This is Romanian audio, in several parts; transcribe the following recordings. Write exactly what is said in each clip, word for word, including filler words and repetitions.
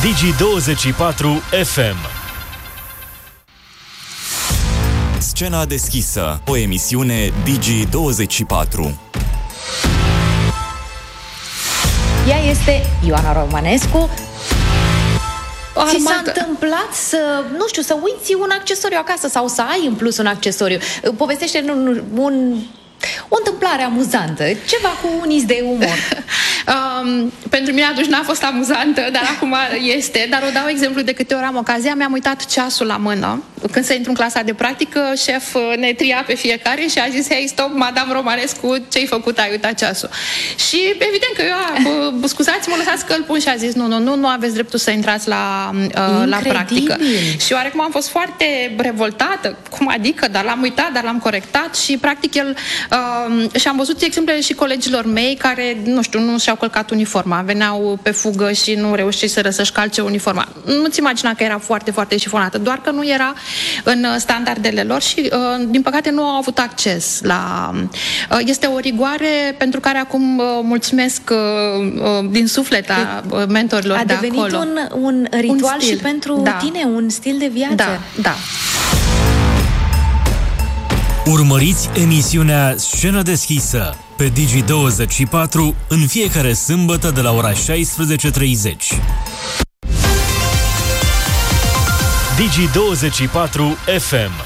Digi douăzeci și patru F M. Scena deschisă, o emisiune Digi douăzeci și patru. Ea este Ioana Romanescu. Ți s-a Armată. întâmplat să, nu știu, să uiți un accesoriu acasă sau să ai în plus un accesoriu? Povestește un, un, o întâmplare amuzantă, ceva cu uniți de umor. Um, pentru mine atunci n-a fost amuzantă, dar acum este. Dar o dau exemplu de câte ori am ocazia. Mi-am uitat ceasul la mână. Când se intru în clasa de practică, șef ne tria pe fiecare și a zis: hei, stop, madame Romanescu, ce-ai făcut? Ai uitat ceasul. Și evident că eu, bă, scuzați-mă, lăsați că îl pun, și a zis: nu, nu, nu, nu aveți dreptul să intrați la, uh, la practică. Și oarecum am fost foarte revoltată. Cum adică? Dar l-am uitat, dar l-am corectat și practic el... Uh, și am văzut exemplele și colegilor mei care, nu știu, nu și-au călcat uniforma, veneau pe fugă și nu reușiseră să-și calce uniforma. Nu-ți imagina că era foarte, foarte șifonată, doar că nu era în standardele lor și, din păcate, nu au avut acces la... Este o rigoare pentru care acum mulțumesc din suflet a mentorilor de acolo. A devenit un, un ritual un și pentru da. tine, un stil de viață. Da, da. Urmăriți emisiunea Scenă deschisă pe Digi douăzeci și patru în fiecare sâmbătă de la ora șaisprezece treizeci. Digi douăzeci și patru F M.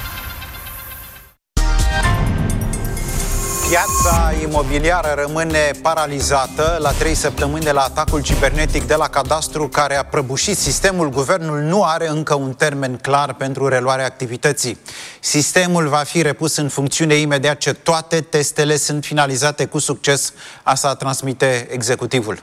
Piața imobiliară rămâne paralizată la trei săptămâni de la atacul cibernetic de la Cadastru, care a prăbușit sistemul. Guvernul nu are încă un termen clar pentru reluarea activității. Sistemul va fi repus în funcțiune imediat ce toate testele sunt finalizate cu succes. Asta transmite executivul.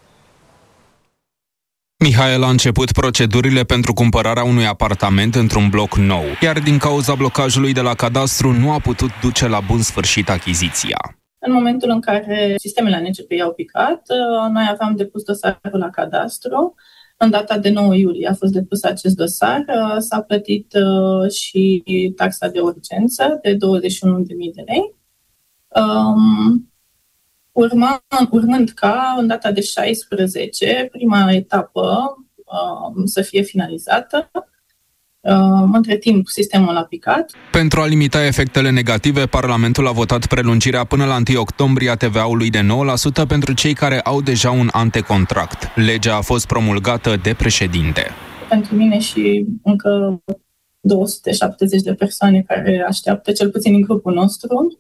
Mihail a început procedurile pentru cumpărarea unui apartament într-un bloc nou, iar din cauza blocajului de la Cadastru nu a putut duce la bun sfârșit achiziția. În momentul în care sistemele A N C P I au picat, noi aveam depus dosarul la Cadastru. În data de nouă iulie a fost depus acest dosar, s-a plătit și taxa de urgență de douăzeci și unu de mii de lei. Um, Urma, urmând ca în data de șaisprezece, prima etapă uh, să fie finalizată. Uh, între timp, sistemul a picat. Pentru a limita efectele negative, Parlamentul a votat prelungirea până la întâi octombrie a T V A-ului de nouă la sută pentru cei care au deja un antecontract. Legea a fost promulgată de președinte. Pentru mine și încă două sute șaptezeci de persoane care așteaptă, cel puțin în grupul nostru.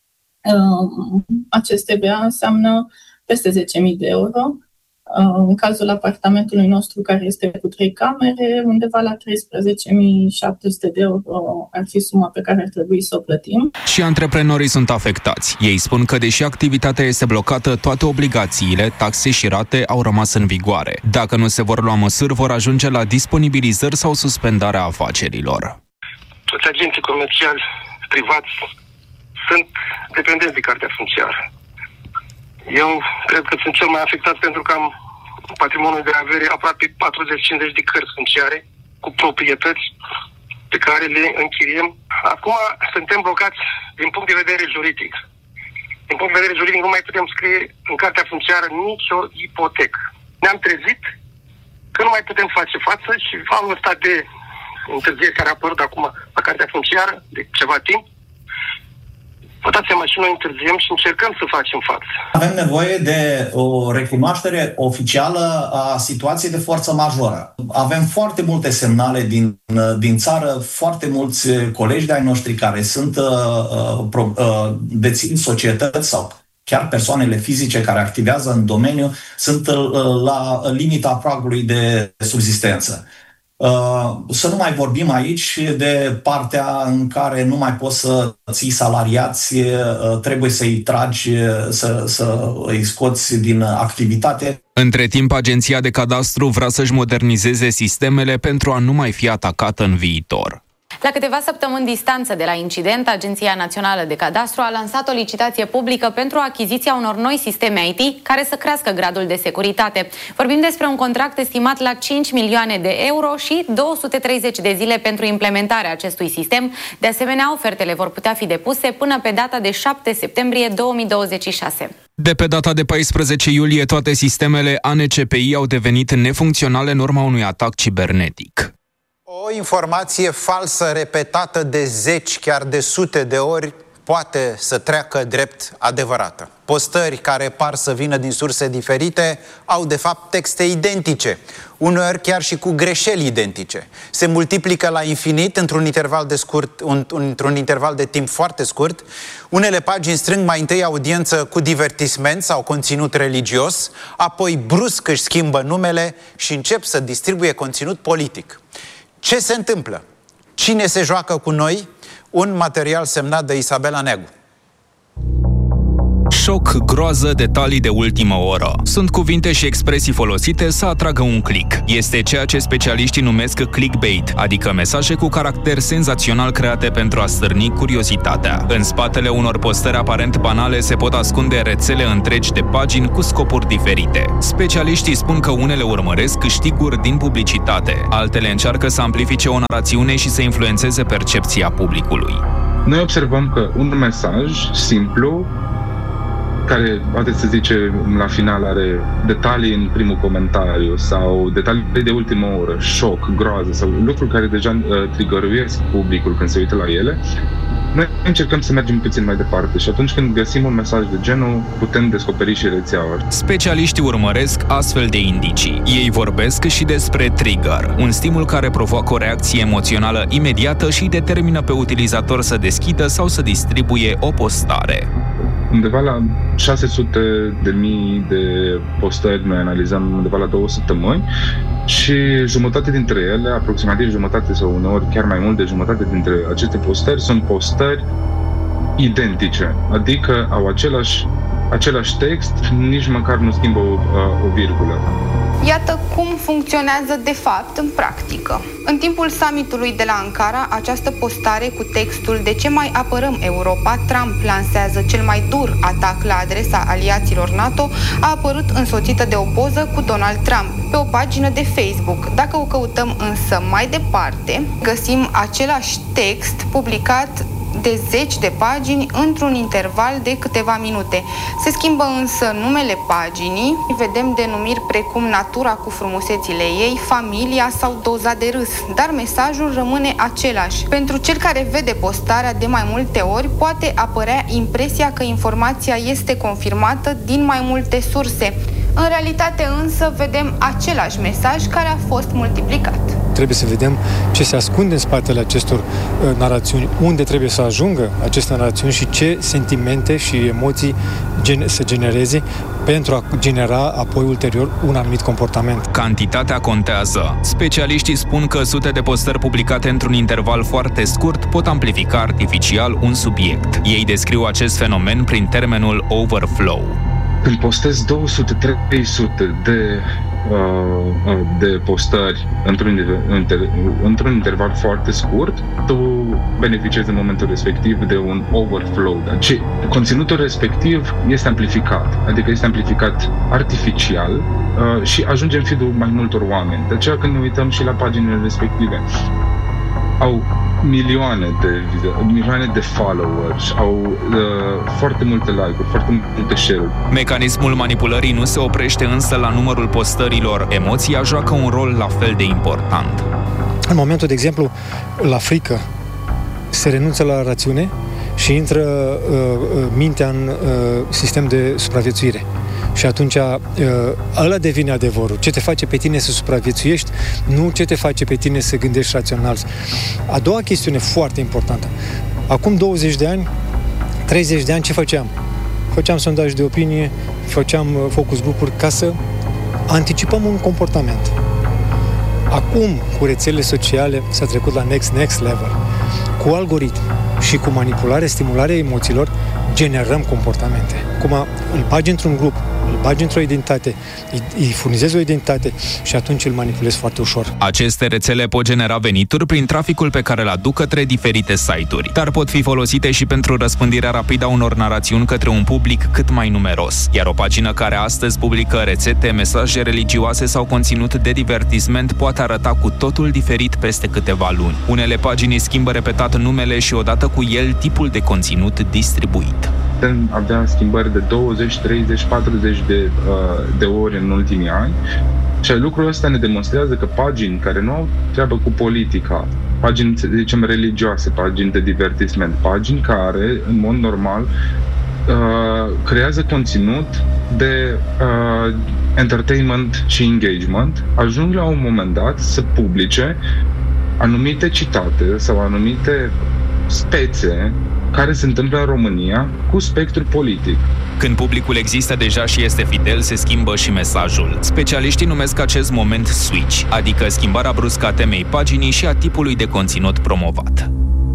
Acest T V A înseamnă peste zece mii de euro. În cazul apartamentului nostru, care este cu trei camere, undeva la treisprezece mii șapte sute de euro ar fi suma pe care ar trebui să o plătim. Și antreprenorii sunt afectați. Ei spun că, deși activitatea este blocată, toate obligațiile, taxe și rate au rămas în vigoare. Dacă nu se vor lua măsuri, vor ajunge la disponibilizări sau suspendarea afacerilor. Toți agenții comerciali privați sunt dependenți de cartea funciară. Eu cred că sunt cel mai afectat pentru că am patrimoniul de avere aproape patruzeci cincizeci de cărți funciare cu proprietăți pe care le închiriem. Acum suntem blocați din punct de vedere juridic. Din punct de vedere juridic nu mai putem scrie în cartea funciară nicio ipotecă. Ne-am trezit că nu mai putem face față și anul ăsta de întârziere care a apărut acum la cartea funciară de ceva timp, vă dați seama, și noi întârziem și încercăm să facem față. Avem nevoie de o recunoaștere oficială a situației de forță majoră. Avem foarte multe semnale din, din țară, foarte mulți colegi de-ai noștri care sunt uh, uh, dețin societăți sau chiar persoanele fizice care activează în domeniu, sunt uh, la limita pragului de subzistență. Să nu mai vorbim aici de partea în care nu mai poți să ții salariați, trebuie să-i tragi, să, să îi scoți din activitate. Între timp, Agenția de Cadastru vrea să-și modernizeze sistemele pentru a nu mai fi atacată în viitor. La câteva săptămâni distanță de la incident, Agenția Națională de Cadastru a lansat o licitație publică pentru achiziția unor noi sisteme I T care să crească gradul de securitate. Vorbim despre un contract estimat la cinci milioane de euro și două sute treizeci de zile pentru implementarea acestui sistem. De asemenea, ofertele vor putea fi depuse până pe data de șapte septembrie două mii douăzeci și șase. De pe data de paisprezece iulie, toate sistemele A N C P I au devenit nefuncționale în urma unui atac cibernetic. O informație falsă repetată de zeci, chiar de sute de ori, poate să treacă drept adevărată. Postări care par să vină din surse diferite au de fapt texte identice, uneori chiar și cu greșeli identice. Se multiplică la infinit într-un interval de scurt, un, într-un interval de timp foarte scurt. Unele pagini strâng mai întâi audiență cu divertisment sau conținut religios, apoi brusc își schimbă numele și încep să distribuie conținut politic. Ce se întâmplă? Cine se joacă cu noi? Un material semnat de Isabela Neagu. Șoc, groază, detalii de ultimă oră. Sunt cuvinte și expresii folosite să atragă un click. Este ceea ce specialiștii numesc clickbait, adică mesaje cu caracter senzațional create pentru a stârni curiozitatea. În spatele unor postări aparent banale se pot ascunde rețele întregi de pagini cu scopuri diferite. Specialiștii spun că unele urmăresc câștiguri din publicitate, altele încearcă să amplifice o narațiune și să influențeze percepția publicului. Noi observăm că un mesaj simplu, care, poate să zice, la final are detalii în primul comentariu sau detalii de ultimă oră, șoc, groază sau lucruri care deja uh, trigăruiesc publicul când se uită la ele, noi încercăm să mergem puțin mai departe și atunci când găsim un mesaj de genul, putem descoperi și rețeaua. Specialiștii urmăresc astfel de indicii. Ei vorbesc și despre trigger, un stimul care provoacă o reacție emoțională imediată și determină pe utilizator să deschidă sau să distribuie o postare. Undeva la șase sute de mii de postări noi analizăm undeva la două săptămâni și jumătate dintre ele, aproximativ jumătate sau uneori chiar mai mult de jumătate dintre aceste postări sunt postări identice, adică au același, același text, nici măcar nu schimbă o, o virgulă. Iată cum funcționează de fapt în practică. În timpul summitului de la Ankara, această postare cu textul "De ce mai apărăm Europa? Trump lansează cel mai dur atac la adresa aliaților NATO" a apărut însoțită de o poză cu Donald Trump pe o pagină de Facebook. Dacă o căutăm însă mai departe, găsim același text publicat de zeci de pagini într-un interval de câteva minute. Se schimbă însă numele paginii, vedem denumiri precum natura cu frumusețile ei, familia sau doza de râs, dar mesajul rămâne același. Pentru cel care vede postarea de mai multe ori, poate apărea impresia că informația este confirmată din mai multe surse. În realitate însă vedem același mesaj care a fost multiplicat. Trebuie să vedem ce se ascunde în spatele acestor uh, narațiuni, unde trebuie să ajungă aceste narațiuni și ce sentimente și emoții gen- să genereze pentru a genera apoi ulterior un anumit comportament. Cantitatea contează. Specialiștii spun că sute de postări publicate într-un interval foarte scurt pot amplifica artificial un subiect. Ei descriu acest fenomen prin termenul overflow. Când postezi două sute trei sute de, uh, de postări într-un, inter, într-un interval foarte scurt, tu beneficiezi în momentul respectiv de un overflow. Și conținutul respectiv este amplificat, adică este amplificat artificial uh, și ajunge în feed-ul mai multor oameni. De aceea când ne uităm și la paginile respective, au milioane de, milioane de followers, au uh, foarte multe like-uri, foarte multe share-uri. Mecanismul manipulării nu se oprește însă la numărul postărilor. Emoția joacă un rol la fel de important. În momentul, de exemplu, la frică, se renunță la rațiune și intră uh, mintea în uh, sistem de supraviețuire. Și atunci uh, ăla devine adevărul. Ce te face pe tine să supraviețuiești, nu ce te face pe tine să gândești rațional. A doua chestiune foarte importantă. Acum douăzeci de ani, treizeci de ani, ce făceam? Făceam sondaj de opinie, făceam focus grupuri ca să anticipăm un comportament. Acum, cu rețelele sociale, s-a trecut la next, next level. Cu algoritmi și cu manipulare, stimularea emoțiilor, generăm comportamente. Cum îl bagi într-un grup, îl bagi într-o identitate, îi, îi furnizezi o identitate și atunci îl manipulezi foarte ușor. Aceste rețele pot genera venituri prin traficul pe care îl aduc către diferite site-uri, dar pot fi folosite și pentru răspândirea rapidă a unor narațiuni către un public cât mai numeros. Iar o pagină care astăzi publică rețete, mesaje religioase sau conținut de divertisment poate arăta cu totul diferit peste câteva luni. Unele pagini schimbă repetat numele și odată cu el tipul de conținut distribuit. putem avea schimbări de douăzeci, treizeci, patruzeci de, de ori în ultimii ani. Și lucrul ăsta ne demonstrează că pagini care nu au treabă cu politica, pagini, să zicem, religioase, pagini de divertisment, pagini care, în mod normal, uh, creează conținut de uh, entertainment și engagement, ajung la un moment dat să publice anumite citate sau anumite spețe care se întâmplă în România cu spectru politic. Când publicul există deja și este fidel, se schimbă și mesajul. Specialiștii numesc acest moment switch, adică schimbarea bruscă a temei paginii și a tipului de conținut promovat.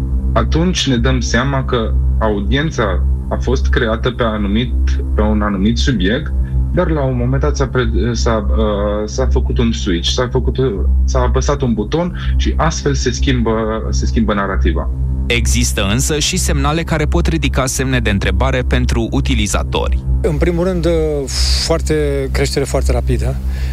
Atunci ne dăm seama că audiența a fost creată pe, anumit, pe un anumit subiect, dar la un moment dat s-a, pre, s-a, uh, s-a făcut un switch, s-a, făcut, s-a apăsat un buton și astfel se schimbă, se schimbă narativa. Există însă și semnale care pot ridica semne de întrebare pentru utilizatori. În primul rând, foarte, creștere foarte rapidă.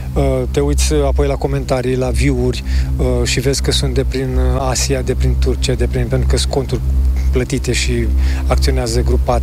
Te uiți apoi la comentarii, la view-uri și vezi că sunt de prin Asia, de prin Turcia, de prin, pentru că sunt conturi plătite și acționează grupat.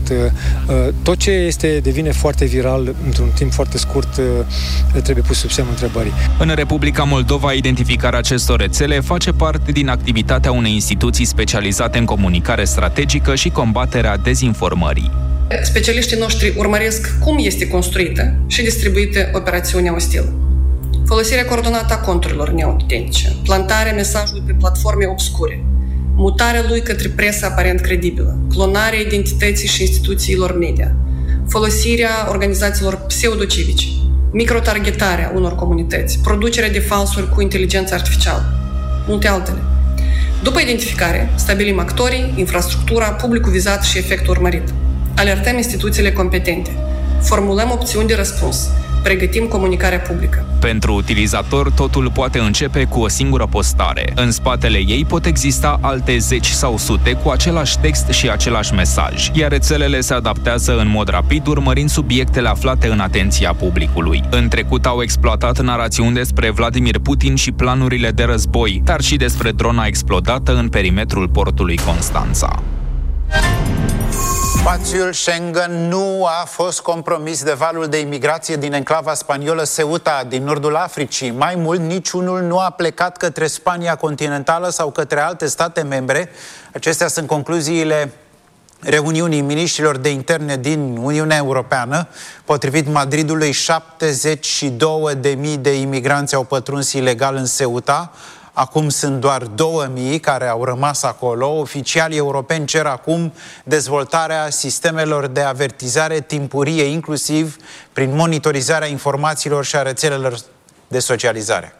Tot ce este, devine foarte viral într-un timp foarte scurt trebuie pus sub semnul întrebării. În Republica Moldova, identificarea acestor rețele face parte din activitatea unei instituții specializate în comunicare strategică și combaterea dezinformării. Specialiștii noștri urmăresc cum este construită și distribuită operațiunea ostilă. Folosirea coordonată a conturilor neautentice, plantarea mesajului pe platforme obscure, mutarea lui către presă aparent credibilă, clonarea identității și instituțiilor media, folosirea organizațiilor pseudocivice, microtargetarea unor comunități, producerea de falsuri cu inteligență artificială, multe altele. După identificare, stabilim actorii, infrastructura, publicul vizat și efectul urmărit. Alertăm instituțiile competente, formulăm opțiuni de răspuns, pregătim comunicarea publică. Pentru utilizator, totul poate începe cu o singură postare. În spatele ei pot exista alte zeci sau sute cu același text și același mesaj, iar rețelele se adaptează în mod rapid, urmărind subiectele aflate în atenția publicului. În trecut au exploatat narațiuni despre Vladimir Putin și planurile de război, dar și despre drona explodată în perimetrul portului Constanța. Spațiul Schengen nu a fost compromis de valul de imigrație din enclava spaniolă Ceuta, din nordul Africii. Mai mult, niciunul nu a plecat către Spania continentală sau către alte state membre. Acestea sunt concluziile reuniunii miniștrilor de interne din Uniunea Europeană. Potrivit Madridului, șaptezeci și două de mii de imigranți au pătruns ilegal în Ceuta. Acum sunt doar două mii care au rămas acolo. Oficialii europeni cer acum dezvoltarea sistemelor de avertizare timpurie, inclusiv prin monitorizarea informațiilor și a rețelelor de socializare.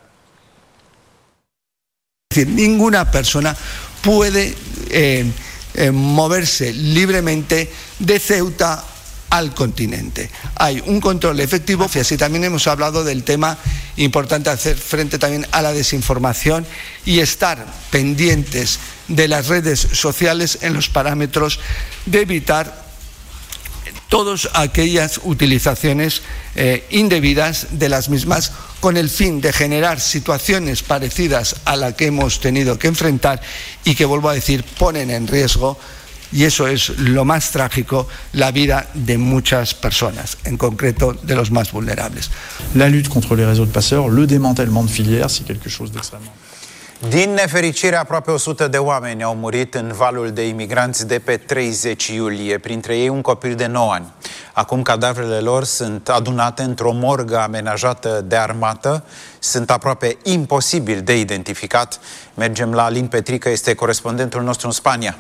Ninguna persona puede eh, eh, moverse libremente de Ceuta al continente. Hay un control efectivo, y así también hemos hablado del tema importante hacer frente también a la desinformación y estar pendientes de las redes sociales en los parámetros de evitar todas aquellas utilizaciones eh, indebidas de las mismas con el fin de generar situaciones parecidas a la que hemos tenido que enfrentar y que, vuelvo a decir, ponen en riesgo, y eso es lo más trágico, la vida de muchas personas, en concreto de los más vulnerables. La lutte contre les réseaux de passeurs, le démantèlement de filières, c'est quelque chose d'extrêmement... Din nefericire, aproape o sută de oameni au murit în valul de imigranți de pe treizeci iulie, printre ei un copil de nouă ani. Acum cadavrele lor sunt adunate într-o morgă amenajată de armată, sunt aproape imposibil de identificat. Mergem la Alin Petrică, este corespondentul nostru în Spania.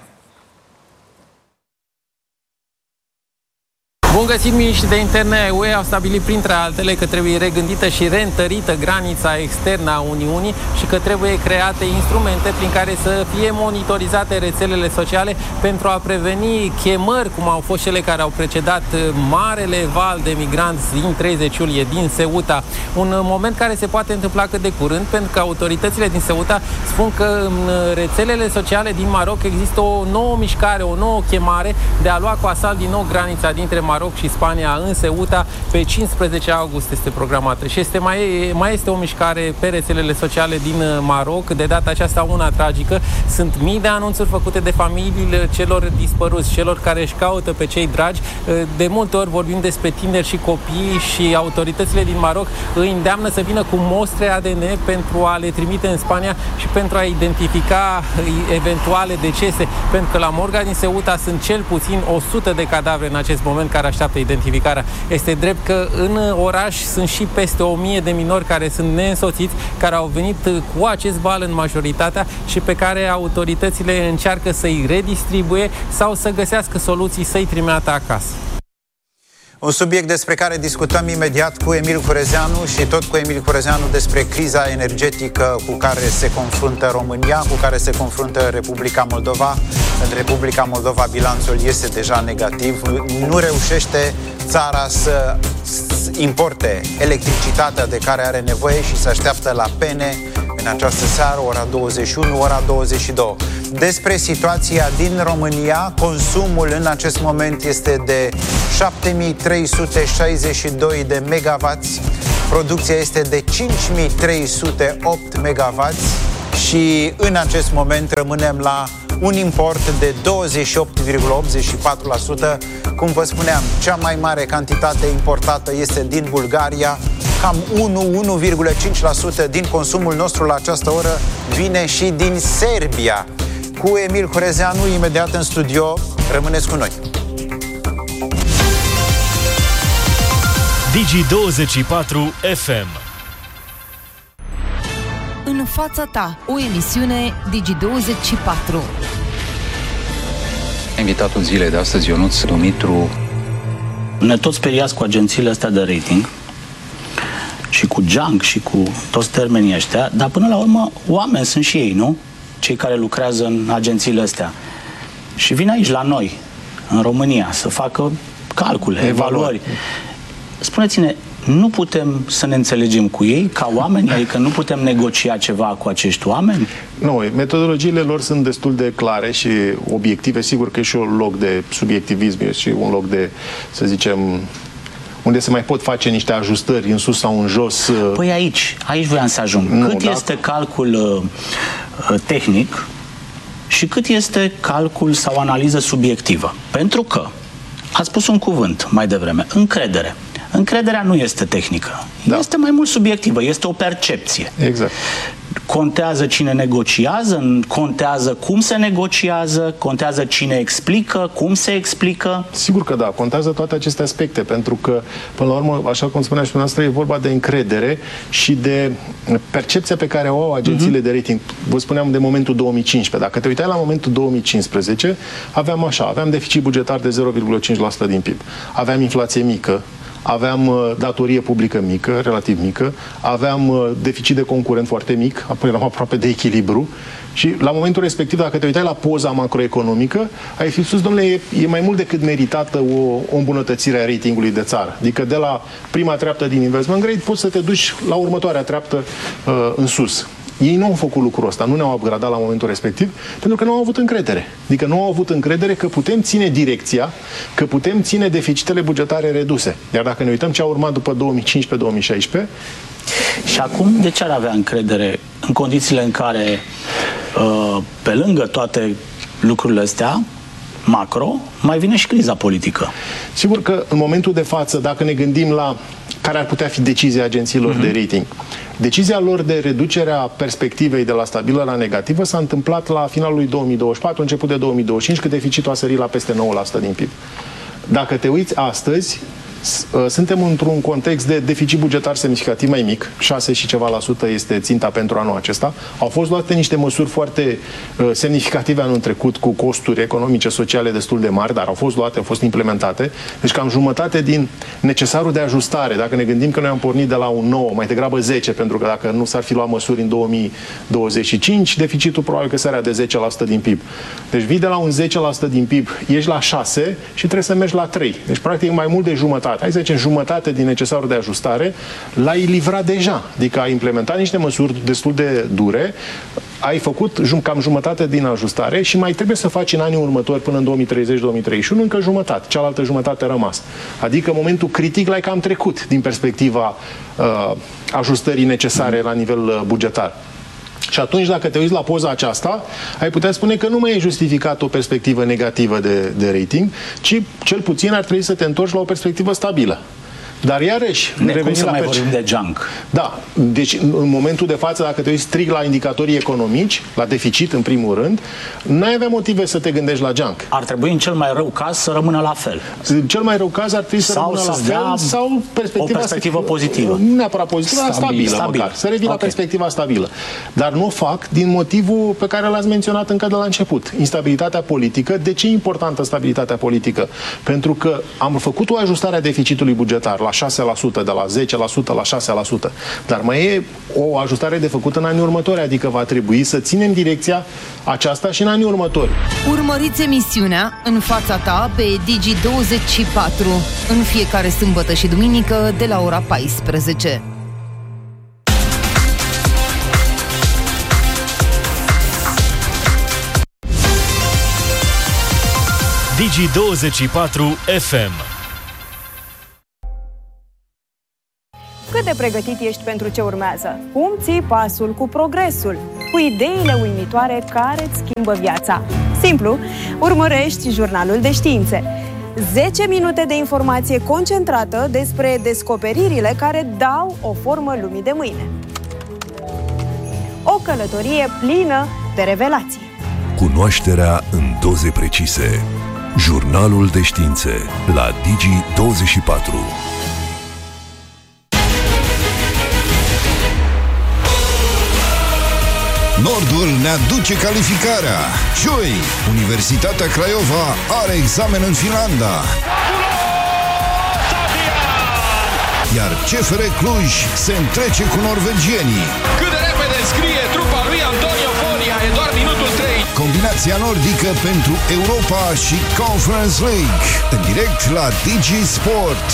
Bun găsit, miniștrii de interne ai U E au stabilit printre altele că trebuie regândită și reîntărită granița externă a Uniunii și că trebuie create instrumente prin care să fie monitorizate rețelele sociale pentru a preveni chemări, cum au fost cele care au precedat marele val de migranți din treizeci iulie din Ceuta. Un moment care se poate întâmpla cât de curând, pentru că autoritățile din Ceuta spun că în rețelele sociale din Maroc există o nouă mișcare, o nouă chemare de a lua cu asalt din nou granița dintre Maroc Maroc și Spania în Ceuta. Pe cincisprezece august este programată și este mai, mai este o mișcare pe rețelele sociale din Maroc, de data aceasta una tragică. Sunt mii de anunțuri făcute de familiile celor dispăruți, celor care își caută pe cei dragi. De multe ori vorbim despre tineri și copii și autoritățile din Maroc îi îndeamnă să vină cu mostre A D N pentru a le trimite în Spania și pentru a identifica eventuale decese, pentru că la morga din Ceuta sunt cel puțin o sută de cadavre în acest moment care așteaptă identificarea. Este drept că în oraș sunt și peste o mie de minori care sunt neînsoțiți, care au venit cu acest val în majoritatea și pe care autoritățile încearcă să-i redistribuie sau să găsească soluții să-i trimeată acasă. Un subiect despre care discutăm imediat cu Emil Hurezeanu și tot cu Emil Hurezeanu despre criza energetică cu care se confruntă România, cu care se confruntă Republica Moldova. În Republica Moldova bilanțul este deja negativ. Nu reușește țara să importe electricitatea de care are nevoie și se așteaptă la pene în această seară, ora douăzeci și unu, ora douăzeci și doi. Despre situația din România, consumul în acest moment este de șapte mii trei sute șaizeci și doi de megawatts, producția este de cinci mii trei sute opt megawatts și în acest moment rămânem la un import de douăzeci și opt virgulă optzeci și patru la sută. Cum vă spuneam, cea mai mare cantitate importată este din Bulgaria. Cam unu virgulă cinci la sută din consumul nostru la această oră vine și din Serbia. Cu Emil Hurezeanu imediat în studio. Rămâneți cu noi. Digi douăzeci și patru F M. În fața ta, o emisiune Digi douăzeci și patru. Invitatul zilei de astăzi, Ionuț Dumitru. Ne tot speriați cu agențiile astea de rating și cu junk și cu toți termenii ăștia, dar până la urmă oameni sunt și ei, nu? Cei care lucrează în agențiile astea. Și vin aici la noi, în România, să facă calcule, evaluări. evaluări. Spuneți-ne, nu putem să ne înțelegem cu ei ca oameni? Adică nu putem negocia ceva cu acești oameni? Nu, metodologiile lor sunt destul de clare și obiective. Sigur că e și un loc de subiectivism, e și un loc de, să zicem, unde se mai pot face niște ajustări în sus sau în jos. Păi aici, aici voiam să ajung. Nu, cât dacă... este calcul uh, tehnic și cât este calcul sau analiză subiectivă? Pentru că ați spus un cuvânt mai devreme, încredere. Încrederea nu este tehnică, da. Este mai mult subiectivă, este o percepție. Exact. Contează cine negociază, contează cum se negociază, contează cine explică, cum se explică. Sigur că da, contează toate aceste aspecte, pentru că, până la urmă, așa cum spunea și dumneavoastră, e vorba de încredere și de percepția pe care o au agențiile uh-huh. de rating. Vă spuneam de momentul două mii cincisprezece. Dacă te uitai la momentul două mii cincisprezece, aveam așa, aveam deficit bugetar de zero virgulă cinci la sută din P I B, aveam inflație mică, aveam uh, datorie publică mică, relativ mică, aveam uh, deficit de concurent foarte mic, apoi eram aproape de echilibru și la momentul respectiv, dacă te uitai la poza macroeconomică, ai fi spus, domnule, e, e mai mult decât meritată o, o îmbunătățire a ratingului de țară. Adică de la prima treaptă din investment grade poți să te duci la următoarea treaptă uh, în sus. Ei nu au făcut lucrul ăsta, nu ne-au upgradat la momentul respectiv, pentru că nu au avut încredere. Adică nu au avut încredere că putem ține direcția, că putem ține deficitele bugetare reduse. Iar dacă ne uităm ce a urmat după două mii cincisprezece două mii șaisprezece... Și acum, de ce ar avea încredere în condițiile în care, pe lângă toate lucrurile astea, macro, mai vine și criza politică? Sigur că în momentul de față, dacă ne gândim la care ar putea fi decizia agențiilor uh-huh. de rating, decizia lor de reducerea perspectivei de la stabilă la negativă s-a întâmplat la finalul lui două mii douăzeci și patru, început de două mii douăzeci și cinci, când deficitul a sărit la peste nouă la sută din P I B. Dacă te uiți astăzi, suntem într-un context de deficit bugetar semnificativ mai mic, șase și ceva la sută este ținta pentru anul acesta. Au fost luate niște măsuri foarte uh, semnificative anul trecut, cu costuri economice, sociale destul de mari, dar au fost luate, au fost implementate. Deci cam jumătate din necesarul de ajustare, dacă ne gândim că noi am pornit de la un nouă, mai degrabă zece, pentru că dacă nu s-ar fi luat măsuri în două mii douăzeci și cinci, deficitul probabil că sărea de zece la sută din P I B. Deci vii de la un zece la sută din P I B, ești la șase și trebuie să mergi la trei. Deci practic mai mult de jumătate jumătate, hai să zicem jumătate din necesarul de ajustare, l-ai livrat deja. Adică ai implementat niște măsuri destul de dure, ai făcut cam jumătate din ajustare și mai trebuie să faci în anii următori, până în două mii treizeci două mii treizeci și unu, încă jumătate. Cealaltă jumătate a rămas. Adică momentul critic l-ai cam trecut din perspectiva uh, ajustării necesare la nivel uh, bugetar. Și atunci, dacă te uiți la poza aceasta, ai putea spune că nu mai e justificat o perspectivă negativă de, de rating, ci cel puțin ar trebui să te întorci la o perspectivă stabilă. Dar iarăși, ne cum să mai vorbim de junk? Da, deci în momentul de față, dacă te uiți strict la indicatorii economici, la deficit în primul rând, n-ai avea motive să te gândești la junk. Ar trebui în cel mai rău caz să rămână la fel. În cel mai rău caz ar trebui să sau rămână la fel sau perspectiva, o perspectivă pozitivă. Nu neapărat pozitivă, dar stabilă, stabil. măcar. Să revin okay. la perspectiva stabilă. Dar nu o fac din motivul pe care l-ați menționat încă de la început. Instabilitatea politică. De ce e importantă stabilitatea politică? Pentru că am făcut o ajustare a deficitului bugetar la șase la sută, de la zece la sută la șase la sută. Dar mai e o ajustare de făcut în anii următori, adică va trebui să ținem direcția aceasta și în anii următori. Urmăriți emisiunea În fața ta pe Digi douăzeci și patru în fiecare sâmbătă și duminică de la ora paisprezece. Digi douăzeci și patru F M. Cât de pregătit ești pentru ce urmează? Cum ții pasul cu progresul? Cu ideile uimitoare care îți schimbă viața? Simplu, urmărești Jurnalul de Științe. zece minute de informație concentrată despre descoperirile care dau o formă lumii de mâine. O călătorie plină de revelații. Cunoașterea în doze precise. Jurnalul de Științe la Digi douăzeci și patru. Nordul ne aduce calificarea. Joi, Universitatea Craiova are examen în Finlanda. Iar C F R Cluj se întrece cu norvegienii. Cât de repede scrie trupa lui Antonio Fonia, e doar minutul trei. Combinația nordică pentru Europa și Conference League. În direct la Digi Sport.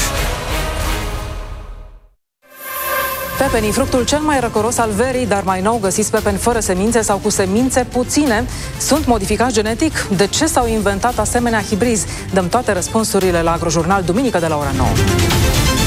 Pepenii, fructul cel mai răcoros al verii, dar mai nou găsiți pepeni fără semințe sau cu semințe puține, sunt modificați genetic? De ce s-au inventat asemenea hibrizi? Dăm toate răspunsurile la Agrojurnal, duminică de la ora nouă.